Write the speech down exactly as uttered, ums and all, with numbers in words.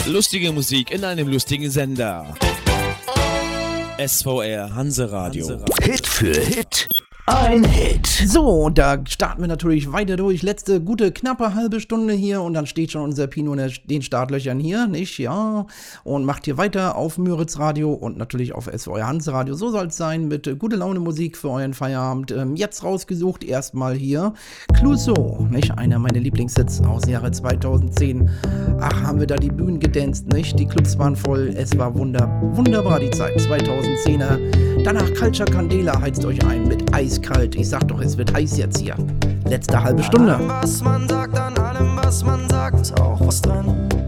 Lustige Musik in einem lustigen Sender. S V R Hanseradio. Hit für Hit. Ein Hit. So, da starten wir natürlich weiter durch. Letzte gute, knappe halbe Stunde hier und dann steht schon unser Pino in den Startlöchern hier, nicht? Ja. Und macht hier weiter auf Müritz Radio und natürlich auf S V R Hanseradio. So soll es sein, mit äh, gute Laune Musik für euren Feierabend. Ähm, jetzt rausgesucht, erstmal hier Clouseau, nicht? Einer meiner Lieblingshits aus dem Jahre zweitausendzehn. Ach, haben wir da die Bühnen gedanzt, nicht? Die Clubs waren voll, es war wunder, wunderbar die Zeit, zweitausendzehner. Danach Culture Candela heizt euch ein mit eiskalt. Ich sag doch, es wird heiß jetzt hier. Letzte halbe Stunde. An allem, was man sagt, an allem, was man sagt, ist auch was dran.